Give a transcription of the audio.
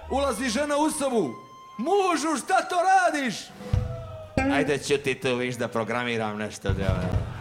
ulazi žena u sobu. Mužu, šta to radiš? Ajde, ćuti tu, viš da programiram nešto.